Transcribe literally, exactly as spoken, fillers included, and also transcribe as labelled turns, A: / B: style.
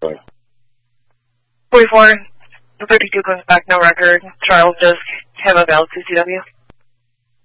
A: Right.
B: forty-four, the thirty-two comes back, no record. Charles does have a valid C C W.